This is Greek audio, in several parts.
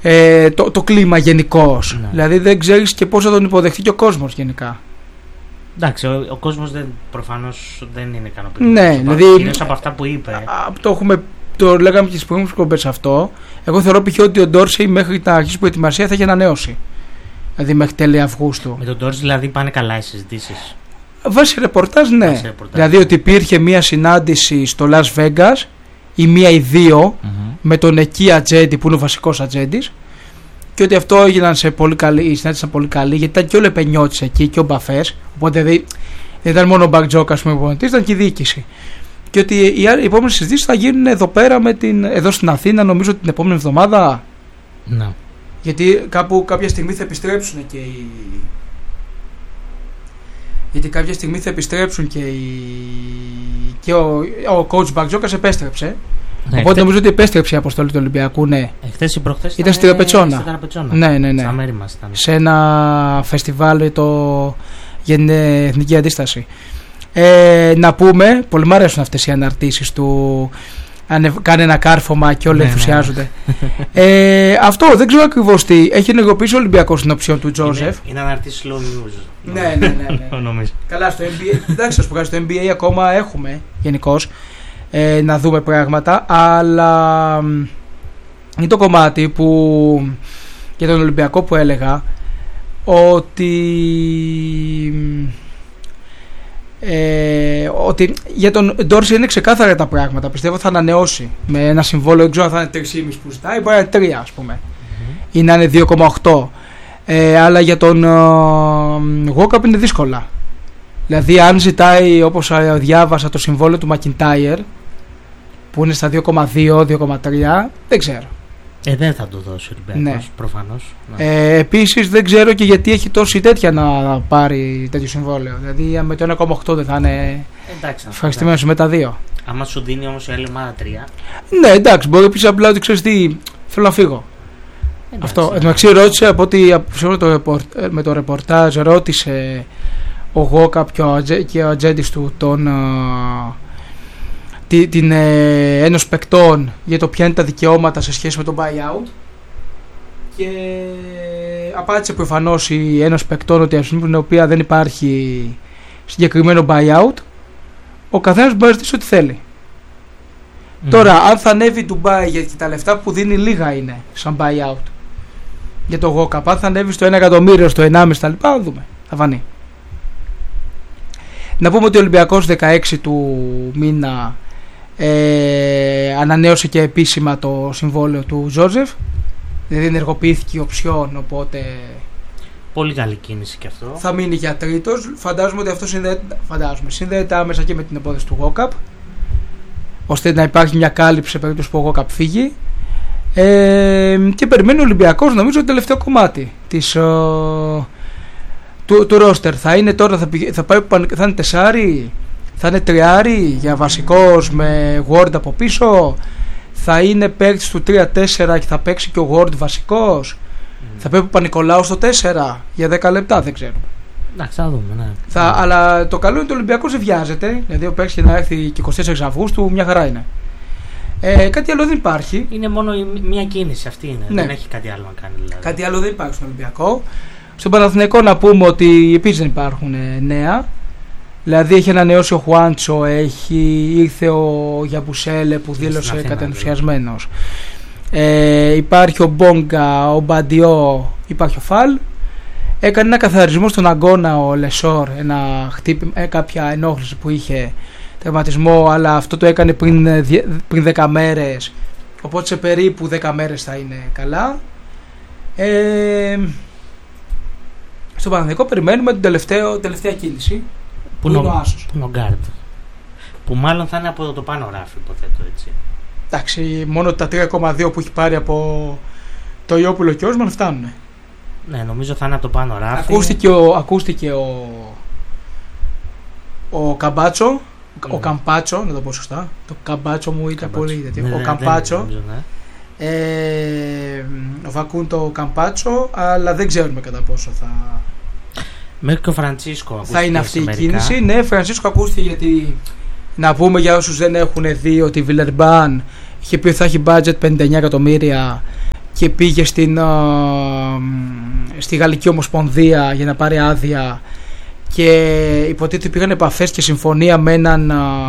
το κλίμα γενικώς. Ναι. Δηλαδή δεν ξέρεις και πώς θα τον υποδεχτεί και ο κόσμος γενικά. Εντάξει, ο κόσμος προφανώς δεν είναι ικανοποιημένος. Ναι, δηλαδή. Κυρίως από αυτά που είπε. Το λέγαμε και στις προηγούμενες κομπές αυτό. Εγώ θεωρώ π.χ. ότι ο Ντόρσεϊ μέχρι να αρχίσει προετοιμασία θα έχει ανανέωσει. Δηλαδή μέχρι τέλη Αυγούστου. Με τον Ντόρσεϊ δηλαδή πάνε καλά οι συζητήσεις. Βάσει ρεπορτάζ, ναι. Δηλαδή ότι υπήρχε μία συνάντηση στο Las Vegas ή μία ή δύο με τον εκεί ατζέντη που είναι ο βασικός ατζέντης. Και ότι αυτό έγιναν σε πολύ καλή, η συνάντηση ήταν πολύ καλή, γιατί ήταν και ο Λεπενιώτης εκεί και ο Μπαφές. Οπότε δεν ήταν μόνο ο Μπακτζόκ, ας πούμε, ήταν και η διοίκηση. Και ότι οι επόμενες συζητήσεις θα γίνουν εδώ πέρα εδώ στην Αθήνα, νομίζω την επόμενη εβδομάδα. Ναι. Γιατί κάποια στιγμή θα επιστρέψουν και ο coach Μπακτζόκας επέστρεψε. Ναι, οπότε νομίζω ότι επέστρεψε η αποστολή του Ολυμπιακού. Ναι. Εχθές ή προχθές ήταν στη Ραπετσόνα. Ναι. Στα μέρη μας ήταν. Σε ένα φεστιβάλ για την Εθνική Αντίσταση. Να πούμε, πολύ μου αρέσουν αυτές οι αναρτήσεις του. Κάνει ένα κάρφωμα και όλοι ενθουσιάζονται. Αυτό δεν ξέρω ακριβώς τι. Έχει ενεργοποιήσει ο Ολυμπιακός την οψιόν του Τζόζεφ. Είναι αναρτήσεις slow news. Ναι. Καλά, στο NBA. Εντάξει, ας πω, στο NBA ακόμα έχουμε γενικώς να δούμε πράγματα, αλλά είναι το κομμάτι που για τον Ολυμπιακό που έλεγα ότι για τον Ντόρσεϊ είναι ξεκάθαρα τα πράγματα. Πιστεύω θα ανανεώσει με ένα συμβόλαιο, δεν ξέρω αν θα είναι 3,5 που ζητάει, μπορεί να είναι 3 ας πούμε, ή να είναι 2,8, αλλά για τον Walkup είναι δύσκολα. Δηλαδή αν ζητάει, όπως διάβασα, το συμβόλαιο του Μακιντάιρ που είναι στα 2,2-2,3, δεν ξέρω. Δεν θα το δώσει ο Ολυμπιακός, προφανώς. Επίσης δεν ξέρω και γιατί έχει τόση τέτοια να πάρει τέτοιο συμβόλαιο. Δηλαδή με το 1,8 δεν θα είναι ευχαριστημένος με τα 2. Άμα σου δίνει όμως η άλλη ομάδα 3. Ναι, εντάξει, μπορεί επίσης απλά ότι ξέρεις τι, θέλω να φύγω. Αυτό. Εν τω μεταξύ ρώτησε από ό,τι με το ρεπορτάζ, ρώτησε ο Γόκαπ και ο ατζέντης του την Ένωση Παικτών για το ποια είναι τα δικαιώματα σε σχέση με το buyout, και απάντησε προφανώς η Ένωση Παικτών ότι ας πούμε την οποία δεν υπάρχει συγκεκριμένο buyout, ο καθένας μπορεί να ζητήσει ό,τι θέλει. Τώρα αν θα ανέβει η Ντουμπάι, γιατί τα λεφτά που δίνει λίγα είναι σαν buyout για το Γόκαπ, αν θα ανέβει στο 1 εκατομμύριο, στο 1,5 τα λοιπά, θα δούμε, θα φανεί. Να πούμε ότι ο Ολυμπιακός 16 του μήνα ανανέωσε και επίσημα το συμβόλαιο του Τζόζεφ, δηλαδή ενεργοποιήθηκε η οψιόν, οπότε πολύ καλή κίνηση και αυτό. Θα μείνει για τρίτος. Φαντάζομαι ότι αυτό συνδέεται άμεσα και με την υπόθεση του Γόκαπ, ώστε να υπάρχει μια κάλυψη σε περίπτωση που ο Γόκαπ φύγει, και περιμένει ο Ολυμπιακός νομίζω το τελευταίο κομμάτι του ρόστερ. Θα είναι τώρα, θα είναι 4, θα είναι 3 για βασικός με Ward από πίσω, θα είναι παίκτης του 3-4 και θα παίξει και ο Ward βασικός, θα παίξει ο Παπα-Νικολάου στο 4 για 10 λεπτά, δεν ξέρουμε. Εντάξει, θα δούμε, ναι. Αλλά το καλό είναι ότι ο Ολυμπιακός δεν βιάζεται, δηλαδή ο παίκτης να έρθει και 24 Αυγούστου, μια χαρά είναι. Κάτι άλλο δεν υπάρχει. Είναι μόνο μια κίνηση, αυτή είναι. Ναι. Δεν έχει κάτι άλλο να κάνει δηλαδή. Κάτι άλλο δεν υπάρχει στον Ολυμπιακό. Στον Παναθηναϊκό να πούμε ότι επίσης δεν υπάρχουν νέα. Δηλαδή έχει ανανεώσει ο Χουάντσο, ήρθε ο Γιαμπουσέλε που δήλωσε κατενθουσιασμένος. Υπάρχει ο Μπόγκα, ο Μπαντιό, υπάρχει ο Φαλ. Έκανε ένα καθαρισμό στον αγώνα ο Λεσόρ, κάποια ενόχληση που είχε, τερματισμό, αλλά αυτό το έκανε πριν 10 μέρες. Οπότε σε περίπου 10 μέρες θα είναι καλά. Στο Παναθηναϊκό περιμένουμε την τελευταία κίνηση που είναι ο Άσος. Που είναι ο Γκάρντ. Που μάλλον θα είναι από το πάνω ράφι, υποθέτω έτσι. Εντάξει, μόνο τα 3,2 που έχει πάρει από το Ιόπουλο και Όσμαν φτάνουν. Ναι, νομίζω θα είναι από το πάνω ράφι. Ακούστηκε ο Καμπάτσο. Ο Καμπάτσο, να το πω σωστά. Το Καμπάτσο μου ήταν πολύ τέτοιο. Ο Καμπάτσο. Ο Φακούντο Καμπάτσο, αλλά δεν ξέρουμε κατά πόσο θα. Μέχρι και ο Φραντσίσκο θα είναι αυτή η κίνηση. Ναι, Φραντσίσκο ακούστηκε, γιατί να πούμε για όσους δεν έχουν δει ότι η Βιλερμπάν είχε πει ότι θα έχει budget 59 εκατομμύρια και πήγε στη Γαλλική Ομοσπονδία για να πάρει άδεια και υποτίθεται πήγαν επαφές και συμφωνία με έναν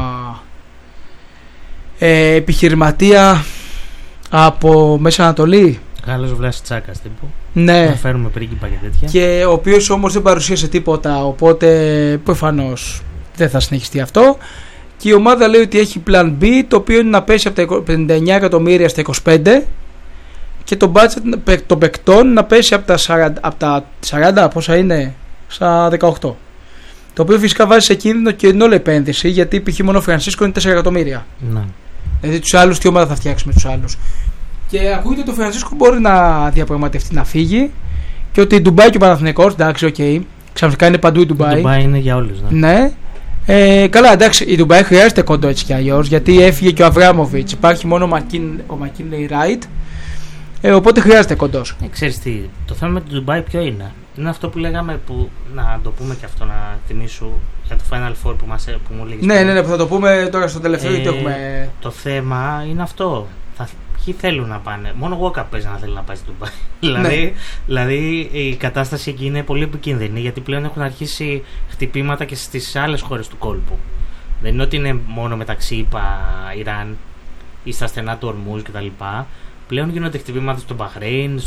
επιχειρηματία από Μέση Ανατολή. Γάλλος Βλασιτσάκας τύπου. Ναι. Να φέρουμε πρίγκιπα και τέτοια. Και ο οποίος όμως δεν παρουσίασε τίποτα, οπότε προφανώς δεν θα συνεχιστεί αυτό. Και η ομάδα λέει ότι έχει plan B, το οποίο είναι να πέσει από τα 59 εκατομμύρια στα 25 και το budget των παικτών να πέσει από τα 40 πόσα είναι, στα 18. Το οποίο φυσικά βάζει σε κίνδυνο και την όλη επένδυση, γιατί π.χ. μόνο ο Φρανσίσκο είναι 4 εκατομμύρια. Ναι. Δηλαδή τους άλλους, τι ομάδα θα φτιάξει με τους άλλους. Και ακούγεται ότι ο Φρανσίσκο μπορεί να διαπραγματευτεί να φύγει και ότι η Ντουμπάι και ο Παναθηναϊκός, εντάξει, οκ. Ξαφνικά είναι παντού η Ντουμπάι. Η Ντουμπάι είναι για όλους. Ναι. Καλά, εντάξει, η Ντουμπάι χρειάζεται κοντό έτσι κι αλλιώς, γιατί έφυγε και ο Αβράμοβιτς. Υπάρχει μόνο ο Μακίνλεϊ Ράιτ. Οπότε χρειάζεται κοντός. Ξέρεις τι, το θέμα με την Ντουμπάι ποιο είναι? Είναι αυτό που λέγαμε, που να το πούμε και αυτό, να θυμίσου για το Final Four που μου λέγεις. Ναι, που θα το πούμε τώρα στο τελευταίο, γιατί έχουμε. Το θέμα είναι αυτό. Ποιοι θέλουν να πάνε? Μόνο ο Walkup παίζει να θέλει να πάει στην Ντουμπάι. Δηλαδή η κατάσταση εκεί είναι πολύ επικίνδυνη, γιατί πλέον έχουν αρχίσει χτυπήματα και στις άλλες χώρες του κόλπου. Δεν είναι ότι είναι μόνο μεταξύ ΙΠΑ, Ιράν ή στα στενά του Ορμούζ κτλ. Πλέον γίνονται χτυπήματα στο Μπαχρέιν,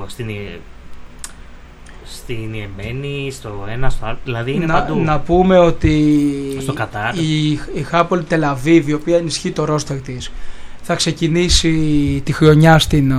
στην Ιεμένη, στο ένα, στο άλλο. Δηλαδή είναι παντού. Να πούμε ότι στο Κατάρ. Η Χάπολ Τελαβίβ, η οποία ενισχύει το ρόστερ της, θα ξεκινήσει τη χρονιά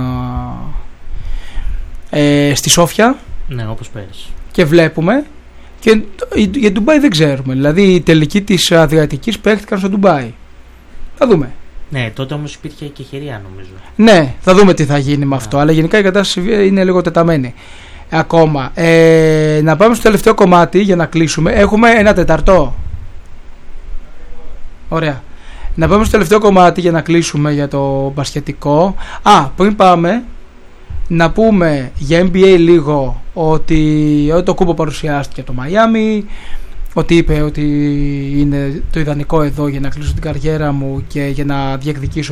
στη Σόφια. Ναι, όπως πέρυσι. Και βλέπουμε. Και για Ντουμπάι δεν ξέρουμε. Δηλαδή οι τελικοί της Αδριατικής παίχτηκαν στο Ντουμπάι. Θα δούμε. Ναι, τότε όμως υπήρχε και χειρία, νομίζω. Ναι, θα δούμε τι θα γίνει με αυτό. Αλλά γενικά η κατάσταση είναι λίγο τεταμένη. Ακόμα. Να πάμε στο τελευταίο κομμάτι για να κλείσουμε. Έχουμε ένα τεταρτό. Ωραία. Να πάμε στο τελευταίο κομμάτι για να κλείσουμε για το μπασκετικό. Πριν πάμε, να πούμε για NBA λίγο ότι το κούμπο παρουσιάστηκε από το Μαϊάμι, ότι είπε ότι είναι το ιδανικό εδώ για να κλείσω την καριέρα μου και για να διεκδικήσω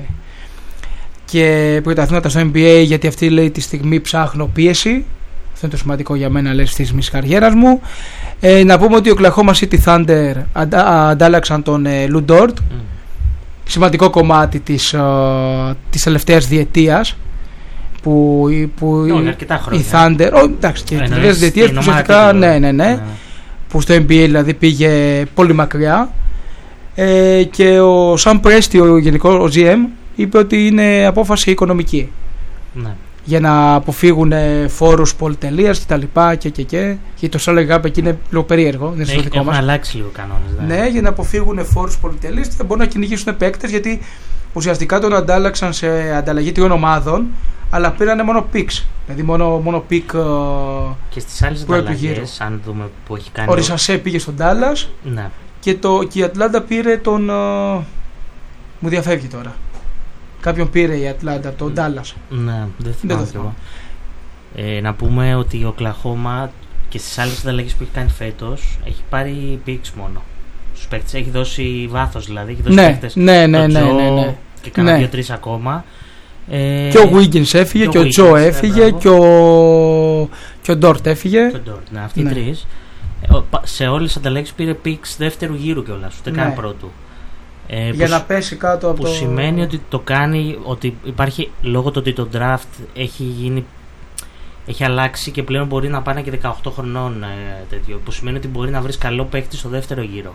και πρωταθλήματα στο NBA, γιατί αυτή λέει τη στιγμή ψάχνω πίεση. Αυτό είναι το σημαντικό για μένα, λέει, στη στιγμή της καριέρας μου. Να πούμε ότι ο Oklahoma City Thunder αντάλλαξαν τον Lou Dort. Σημαντικό κομμάτι της τελευταίας διετίας που η Thunder, εντάξει, και τις τελευταίες διετίες που ουσιαστικά ναι, που στο NBA δηλαδή πήγε πολύ μακριά, και ο Sam Presti, ο GM, είπε ότι είναι απόφαση οικονομική, ναι, για να αποφύγουν φόρους πολυτελείας και τα λοιπά και το salary cap εκεί είναι λίγο περίεργο, δεν είναι έχουν αλλάξει λίγο κανόνες. Ναι, για να αποφύγουν φόρους πολυτελείας και θα μπορούν να κυνηγήσουν παίκτες, γιατί ουσιαστικά τον αντάλλαξαν σε ανταλλαγή 3 ομάδων, αλλά πήρανε μόνο picks. Δηλαδή μόνο pick. Και στις άλλες ανταλλαγές, αν δούμε που έχει κάνει. Ο Ρισασέ πήγε στον Dallas. Ναι. Και η Ατλάντα πήρε τον. Μου διαφεύγει τώρα. Κάποιον πήρε η Ατλάντα, τον Dallas. Ναι, δεν το θυμάμαι. Να πούμε ότι ο Oklahoma και στις άλλες ανταλλαγές που έχει κάνει φέτος έχει πάρει picks μόνο. Στους παίκτες έχει δώσει βάθος, δηλαδή. Έχει δώσει παίκτες. Ναι. Και κάνα 2-3 ακόμα. Και ο Wiggins έφυγε, και ο Τζο έφυγε, και ο Ντόρτ έφυγε. Ναι, αυτοί οι τρεις. Σε όλες τις ανταλλαγές πήρε picks δεύτερου γύρου κιόλας, ούτε καν πρώτου. Για να πέσει κάτω από που σημαίνει ότι το κάνει, ότι υπάρχει, λόγω του ότι το draft έχει αλλάξει και πλέον μπορεί να πάνε και 18 χρονών τέτοιο, που σημαίνει ότι μπορεί να βρεις καλό παίκτη στο δεύτερο γύρο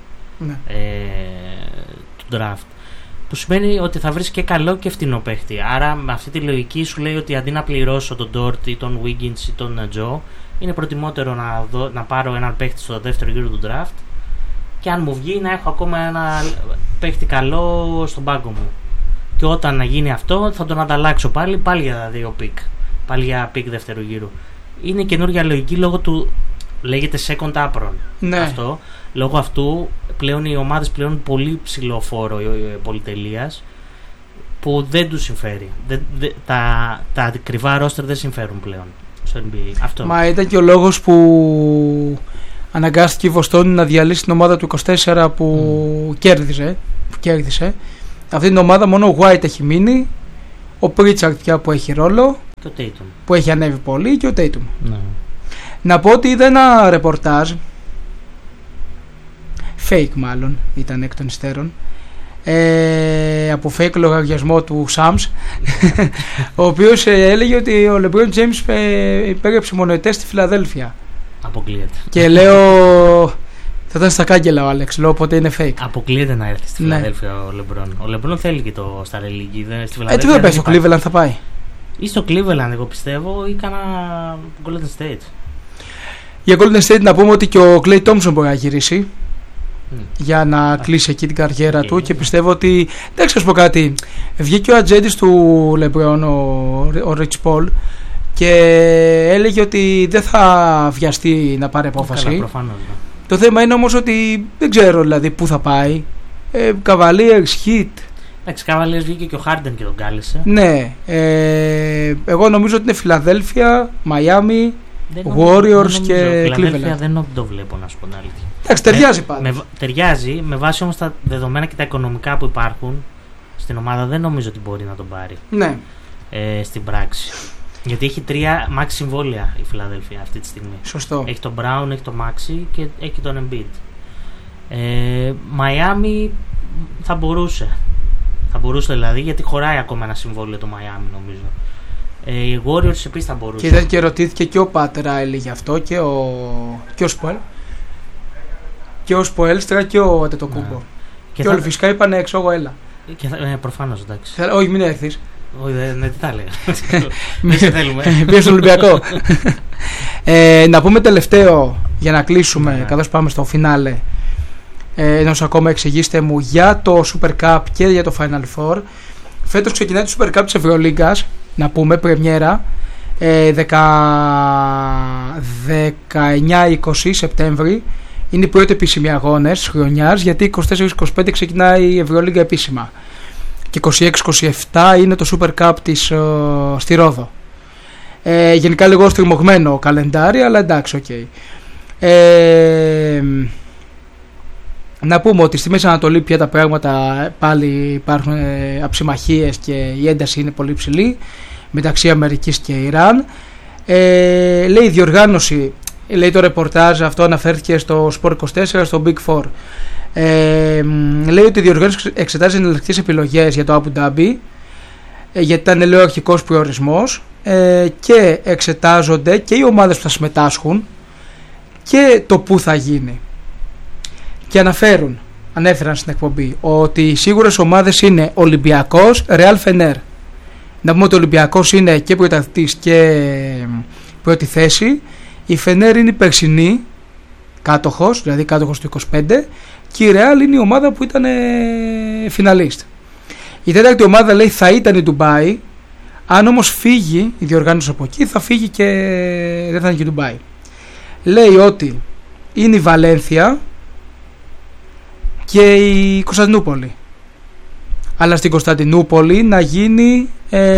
του draft. Που σημαίνει ότι θα βρεις και καλό και φτηνό παίχτη. Άρα με αυτή τη λογική σου λέει ότι αντί να πληρώσω τον Dort ή τον Wiggins ή τον Joe, είναι προτιμότερο να πάρω έναν παίχτη στο δεύτερο γύρο του draft, και αν μου βγει να έχω ακόμα ένα παίχτη καλό στον πάγκο μου. Και όταν να γίνει αυτό θα τον ανταλλάξω πάλι για 2 pick. Πάλι για pick δεύτερου γύρου. Είναι καινούργια λογική λόγω του. Λέγεται second apron. Ναι. Αυτό. Λόγω αυτού πλέον οι ομάδες πλέον πολύ ψηλό φόρο πολυτελείας, που δεν τους συμφέρει. Τα ακριβά roster δεν συμφέρουν πλέον στο NBA. Αυτό. Μα ήταν και ο λόγος που αναγκάστηκε η Βοστόνη να διαλύσει την ομάδα του 24 που κέρδισε. Αυτή την ομάδα μόνο ο White έχει μείνει, ο Pritchard πια που έχει ρόλο, Και ο Tatum. Που έχει ανέβει πολύ και ο Tatum. Ναι. Να πω ότι είδα ένα ρεπορτάζ, fake μάλλον, ήταν εκ των υστέρων, από fake λογαριασμό του Shams, ο οποίος έλεγε ότι ο LeBron James υπέγραψε μονοετές στη Φιλαδέλφια. Αποκλείεται. Και λέω, θα ήταν στα κάγκελα ο Άλεξ, λέω, οπότε είναι fake. Αποκλείεται να έρθει στη Φιλαδέλφια ο LeBron. Ο LeBron θέλει και το Star League. Τι δεν πάει στο Cleveland, θα πάει. Ή στο Cleveland, εγώ πιστεύω, ή κάνα Golden State. Για Golden State να πούμε ότι και ο Klay Thompson μπορεί να γυρίσει για να κλείσει εκεί την καριέρα του, και πιστεύω ότι, δεν ξέρω να σου πω κάτι, βγήκε ο ατζέντης του LeBron, ο Rich Paul, και έλεγε ότι δεν θα βιαστεί να πάρει απόφαση. Καλά, προφανώς, ναι. Το θέμα είναι όμως ότι δεν ξέρω δηλαδή πού θα πάει. Cavaliers, Heat. Εντάξει, Cavaliers βγήκε και ο Harden και τον κάλεσε. Ναι, εγώ νομίζω ότι είναι Φιλαδέλφια, Miami, Warriors και Cleveland. Δεν το βλέπω, να σου πω την αλήθεια. Εντάξει, ταιριάζει πάντα. Ταιριάζει, με βάση όμως τα δεδομένα και τα οικονομικά που υπάρχουν στην ομάδα, δεν νομίζω ότι μπορεί να τον πάρει. Ναι. Στην πράξη. Γιατί έχει 3 max συμβόλαια η Φιλαδέλφια αυτή τη στιγμή. Σωστό. Έχει τον Brown, έχει τον Maxi και έχει τον Embiid. Miami θα μπορούσε. Θα μπορούσε δηλαδή, γιατί χωράει ακόμα ένα συμβόλαιο το Miami, νομίζω. Οι Warriors επίσης θα μπορούσε. Και ρωτήθηκε και ο Pat Riley γι' αυτό και ο Spoel. Και ο Spoelstra και ο Αντετοκούμπο. Και όλοι φυσικά είπαν έξω, εγώ έλα. Προφανώς, εντάξει. Όχι, μην έρθεις. Όχι, τι τα λέγα. Δεν σε θέλουμε. Πήγε στον Ολυμπιακό. Να πούμε τελευταίο για να κλείσουμε, καθώς πάμε στο φινάλε. Ενός ακόμα εξηγήστε μου για το Super Cup και για το Final Four. Φέτος ξεκινάει το Super Cup της Ευρωλίγκας, να πούμε, πρεμιέρα 19-20 Σεπτέμβρη. Είναι οι πρώτοι επίσημοι αγώνες της χρονιάς, γιατί 24-25 ξεκινάει η Ευρωλίγκα επίσημα και 26-27 είναι το Super Cup στη Ρόδο. Γενικά λίγο στριμωγμένο καλεντάρι, αλλά εντάξει, ok. Να πούμε ότι στη Μέση Ανατολή πια τα πράγματα πάλι υπάρχουν αψιμαχίες και η ένταση είναι πολύ ψηλή μεταξύ Αμερικής και Ιράν. Λέει η διοργάνωση, λέει το ρεπορτάζ, αυτό αναφέρθηκε στο Sport 24, στο Big Four. Λέει ότι η διοργάνωση εξετάζει εναλλακτικές επιλογές για το Abu Dhabi, γιατί ήταν, λέει, ο αρχικός προορισμός, και εξετάζονται και οι ομάδες που θα συμμετάσχουν και το που θα γίνει. Και ανέφεραν στην εκπομπή ότι οι σίγουρες ομάδες είναι Ολυμπιακός, Real Fener. Να πούμε ότι ο Ολυμπιακός είναι και πρωταθλητής και πρώτη θέση. Η Fener είναι η περσινή κάτοχος, δηλαδή κάτοχος του 25, και η Real είναι η ομάδα που ήταν φιναλίστ. Η τέταρτη ομάδα, λέει, θα ήταν η Ντουμπάι. Αν όμως φύγει η διοργάνωση από εκεί, θα φύγει και δεν θα είναι και η Ντουμπάι. Λέει ότι είναι η Βαλένθια και η Κωνσταντινούπολη. Αλλά στην Κωνσταντινούπολη να γίνει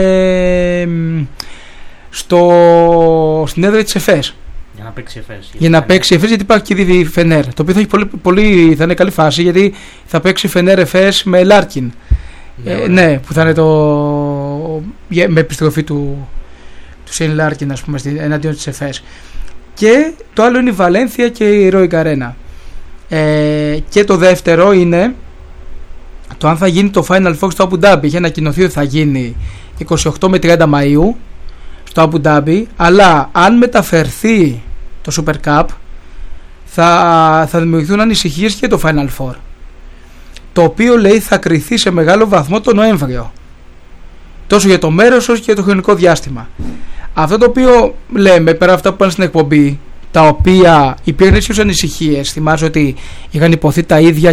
στην έδρα της ΕΦΕΣ. Για να παίξει ΕΦΕΣ. Για να παίξει ΕΦΕΣ, γιατί υπάρχει και ήδη Φενέρ. Το οποίο θα έχει θα είναι καλή φάση, γιατί θα παίξει Φενέρ ΕΦΕΣ με Λάρκιν. Ναι, που θα είναι με επιστροφή του Σέιν Λάρκιν, ας πούμε, εναντίον της ΕΦΕΣ. Και το άλλο είναι η Βαλένθια και η Ροϊ Καρένα. Και το δεύτερο είναι το αν θα γίνει το Final Four στο Abu Dhabi. Είχε ανακοινωθεί ότι θα γίνει 28 με 30 Μαΐου στο Abu Dhabi, αλλά αν μεταφερθεί το Super Cup θα δημιουργηθούν ανησυχίες και το Final Four, το οποίο, λέει, θα κριθεί σε μεγάλο βαθμό το Νοέμβριο, τόσο για το μέρος όσο και για το χρονικό διάστημα. Αυτό το οποίο λέμε, πέρα αυτά που πάνε στην εκπομπή, τα οποία υπήρχαν ίσως ανησυχίες, θυμάσαι ότι είχαν υποθεί τα ίδια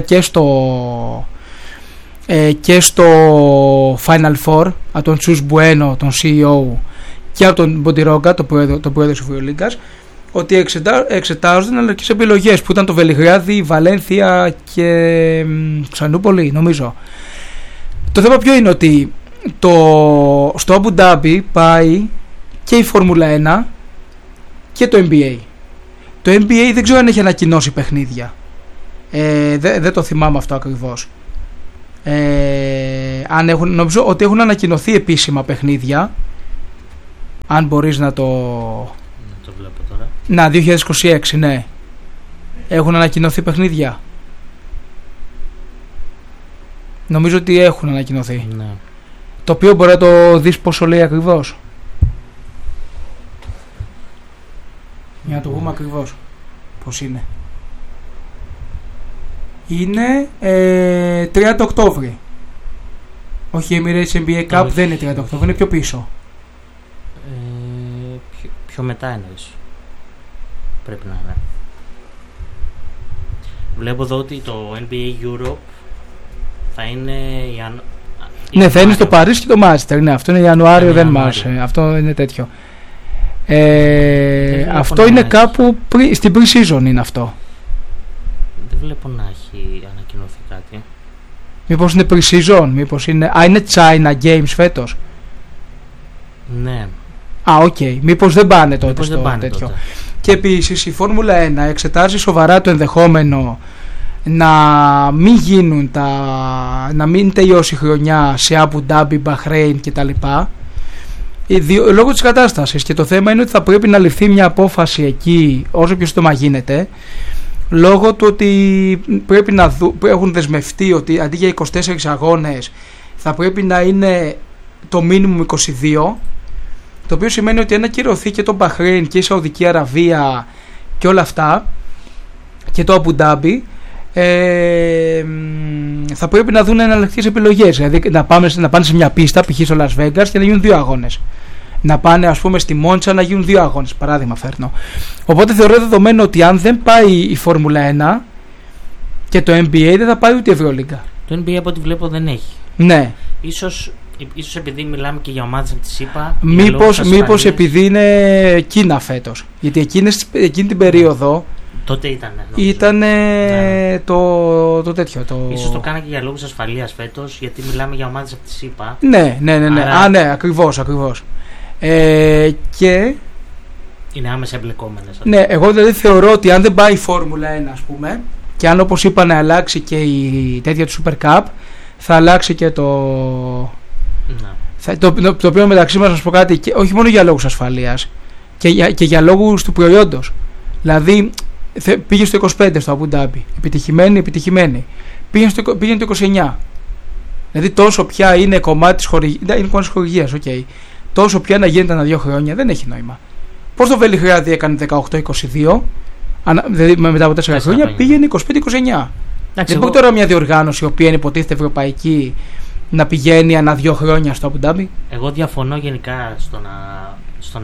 και στο Final Four από τον Τσους Μπουένο, τον CEO, και από τον Μποντιρόγκα, τον πρόεδρο της Ευρωλίγκας, ότι εξετάζονται εναλλακτικές επιλογές, που ήταν το Βελιγράδι, η Βαλένθια και Κωνσταντινούπολη, νομίζω. Το θέμα ποιο είναι, ότι στο Αμπου Ντάμπι πάει και η Φόρμουλα 1 και το NBA. Το NBA δεν ξέρω αν έχει ανακοινώσει παιχνίδια. Δεν το θυμάμαι αυτό ακριβώς. Νομίζω ότι έχουν ανακοινωθεί επίσημα παιχνίδια, Αν μπορείς να το... Το βλέπω τώρα. Να, 2026, ναι. Έχουν ανακοινωθεί παιχνίδια. Νομίζω ότι έχουν ανακοινωθεί. Ναι. Το οποίο μπορεί να το δεις πόσο λέει ακριβώς. Για να το πούμε ακριβώς πώς είναι. Είναι 30 Οκτώβρη. Όχι, η Emirates NBA Cup δεν είναι 30 Οκτώβρη, είναι πιο πίσω. Πιο μετά εννοείς. Πρέπει να είναι. Βλέπω εδώ ότι το NBA Europe θα είναι ναι, θα είναι στο Παρίσι και το Manchester. Ναι, αυτό είναι Ιανουάριο, δεν μας. Αυτό είναι τέτοιο. Αυτό είναι κάπου στην pre-season είναι αυτό. Δεν βλέπω να έχει ανακοινωθεί κάτι. Μήπως είναι pre-season, μήπως είναι... είναι China Games φέτος. Ναι. Οκ. Μήπως δεν πάνε τότε στο τέτοιο. Τότε. Και επίσης η Φόρμουλα 1 εξετάζει σοβαρά το ενδεχόμενο να μην τελειώσει η χρονιά σε Abu Dhabi, Bahrain κτλ. Λόγω της κατάστασης, και το θέμα είναι ότι θα πρέπει να ληφθεί μια απόφαση εκεί όσο πιο σύντομα γίνεται, λόγω του ότι πρέπει να έχουν δεσμευτεί ότι αντί για 24 αγώνες θα πρέπει να είναι το minimum 22, το οποίο σημαίνει ότι αν ακυρωθεί και το Bahrain και η Σαουδική Αραβία και όλα αυτά και το Abu Dhabi, θα πρέπει να δουν εναλλακτικές επιλογές. Δηλαδή να πάνε σε μια πίστα, π.χ. στο Las Vegas, και να γίνουν 2 αγώνες. Να πάνε, ας πούμε, στη Μόντσα να γίνουν 2 αγώνες. Παράδειγμα φέρνω. Οπότε θεωρώ δεδομένο ότι αν δεν πάει η Φόρμουλα 1 και το NBA, δεν θα πάει ούτε η Ευρωλίγκα. Το NBA από ό,τι βλέπω δεν έχει. Ναι. Ίσως επειδή μιλάμε και για ομάδες από τη ΣΥΠΑ. Μήπως επειδή είναι Κίνα φέτος. Γιατί εκείνη την περίοδο. Τότε ήταν ναι. το τέτοιο. Ίσως το κάνα και για λόγους ασφαλείας φέτος, γιατί μιλάμε για ομάδες από τη ΣΥΠΑ. Ναι. Άρα... ναι, ακριβώς. Και είναι άμεσα εμπλεκόμενες. Ναι, εγώ δηλαδή θεωρώ ότι αν δεν πάει η Φόρμουλα 1, ας πούμε, και αν, όπως είπα, να αλλάξει και η τέτοια του Super Cup, θα αλλάξει και το... Ναι. Το οποίο μεταξύ μας, να σου πω κάτι, και όχι μόνο για λόγους ασφαλείας, και για λόγους του προϊόντος. Δηλαδή πήγε στο 25 στο Abu Dhabi, επιτυχημένη. Πήγαινε το 29. Δηλαδή τόσο πια είναι κομμάτι της χορηγίας, okay. Τόσο πια να γίνεται ανά 2 χρόνια δεν έχει νόημα. Πώς το Βελιγράδι έκανε 18-22, δηλαδή μετά από 4 χρόνια πήγαινε 25-29. Δεν μπορεί τώρα μια διοργάνωση η οποία είναι υποτίθεται ευρωπαϊκή να πηγαίνει ανά 2 χρόνια στο Abu Dhabi. Εγώ διαφωνώ γενικά στο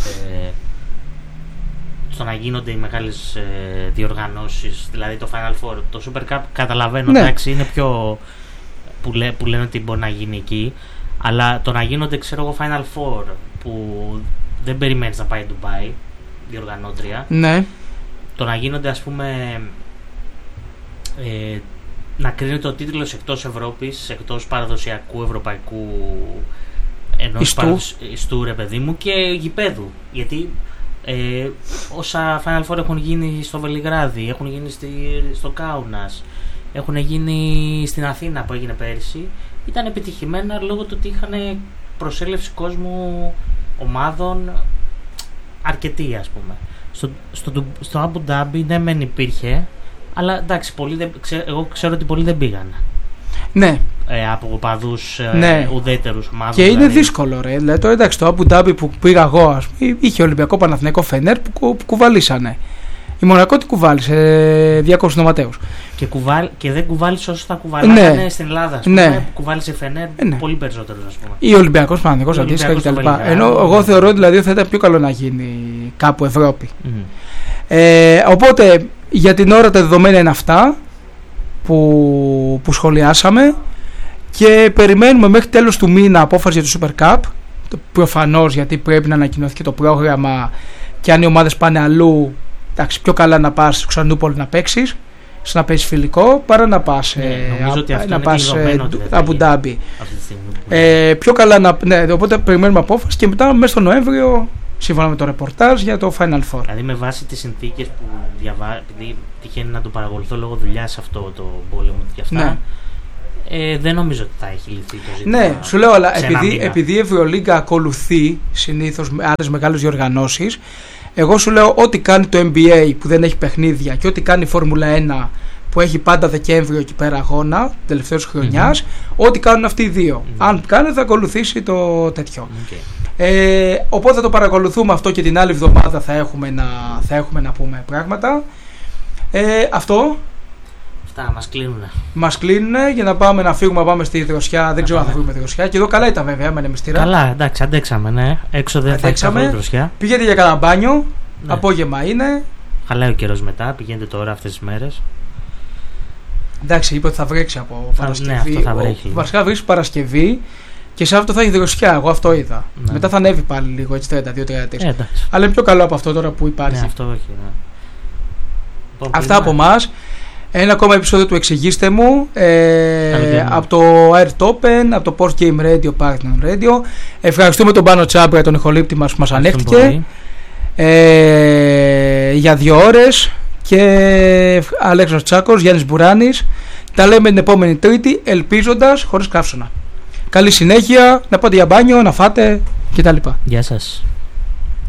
να γίνονται οι μεγάλες διοργανώσεις, δηλαδή το Final Four. Το Super Cup καταλαβαίνω, εντάξει, είναι πιο που λένε ότι μπορεί να γίνει εκεί, αλλά το να γίνονται, ξέρω εγώ, Final Four που δεν περιμένεις να πάει Ντουμπάι διοργανώτρια, ναι. Το να γίνονται, ας πούμε, να κρίνεται ο τίτλος εκτός Ευρώπης, εκτός παραδοσιακού ευρωπαϊκού ενός ιστού, ρε παιδί μου, και γηπέδου, γιατί όσα Final Four έχουν γίνει στο Βελιγράδι, έχουν γίνει στο Κάουνας, έχουν γίνει στην Αθήνα που έγινε πέρυσι, ήταν επιτυχημένα λόγω του ότι είχαν προσέλευση κόσμου, ομάδων αρκετή, ας πούμε. Στο Abu Dhabi ναι μεν υπήρχε, αλλά εντάξει, εγώ ξέρω ότι πολλοί δεν πήγαν. Ναι. Από οπαδούς ουδέτερους ομάδων. Και είναι δύσκολο, ρε. Δηλαδή, τώρα εντάξει, το Abu Dhabi που πήγα εγώ, ας πούμε, είχε Ολυμπιακό, Παναθηναϊκό, Φενέρ που κουβαλήσανε. Η Μονακό τι κουβάλισε, 200 νοματέους. Και δεν κουβάλισε όσο θα κουβαλάγανε στην Ελλάδα, ας πούμε, που κουβάλισε Φενέρ πολύ περισσότερο, ας πούμε. Ή Ολυμπιακός, Παναθηναϊκός, αντίστοιχα κτλ. Ενώ εγώ θεωρώ δηλαδή ότι θα ήταν πιο καλό να γίνει κάπου Ευρώπη. Οπότε για την ώρα τα δεδομένα είναι αυτά που σχολιάσαμε, και περιμένουμε μέχρι τέλος του μήνα απόφαση για το Super Cup. Προφανώς, γιατί πρέπει να ανακοινωθεί και το πρόγραμμα, και αν οι ομάδες πάνε αλλού, εντάξει, πιο καλά να πας στο Ξανούπολη να παίξεις, να παίζεις φιλικό, παρά να πας Abu Dhabi. Πιο καλά οπότε περιμένουμε απόφαση, και μετά μέσα στο Νοέμβριο, σύμφωνα με το ρεπορτάζ, για το Final Four. Δηλαδή με βάση τις συνθήκες που επειδή τυχαίνει να το παρακολουθώ λόγω δουλειάς αυτό το πόλεμο και αυτά, Δεν νομίζω ότι θα έχει λυθεί το ζήτημα. Ναι, σου λέω, αλλά επειδή η Ευρωλίγκα ακολουθεί συνήθως άλλες μεγάλες διοργανώσεις, εγώ σου λέω ό,τι κάνει το NBA που δεν έχει παιχνίδια και ό,τι κάνει η Φόρμουλα 1 που έχει πάντα Δεκέμβριο εκεί πέρα αγώνα, τελευταίος χρονιάς, ό,τι κάνουν αυτοί οι δύο. Αν κάνει, θα ακολουθήσει το τέτοιο. Οπότε θα το παρακολουθούμε αυτό και την άλλη εβδομάδα θα έχουμε να πούμε πράγματα. Αυτό. Αυτά μας κλείνουνε για να πάμε να φύγουμε, να πάμε στη δροσιά. Δεν ξέρω αν θα βρούμε δροσιά. Και εδώ καλά ήταν βέβαια, με μυστήρα. Καλά, εντάξει, αντέξαμε, ναι. Έξω δεν θα έχει δροσιά. Πήγαινε για κανένα μπάνιο. Ναι. Απόγευμα είναι. Χαλάει ο καιρός μετά, πηγαίνετε τώρα αυτές τις μέρες. Εντάξει, είπε ότι θα βρέξει από Παρασκευή. Ναι, αυτό θα βρέχει. Βασικά βρέξει Παρασκευή και Σάββατο θα έχει δροσιά. Εγώ αυτό είδα. Ναι. Μετά θα ανέβει πάλι λίγο, έτσι 32-33. Αλλά είναι πιο καλό από αυτό τώρα που υπάρχει. Ναι, αυτό όχι. Ναι. Λοιπόν, αυτά από εμάς. Ένα ακόμα επεισόδιο του Εξηγήστε μου από το Air Open, από το Post Game Radio, Partner Radio. Ευχαριστούμε τον Πάνο Τσάμπρα, τον ηχολήπτη μας που μας ανέχτηκε για 2 ώρες, και Αλέξανδρος Τσάκος, Γιάννης Μπουράνης. Τα λέμε την επόμενη Τρίτη, ελπίζοντας χωρίς καύσωνα. Καλή συνέχεια, να πάτε για μπάνιο, να φάτε κτλ. Γεια σας.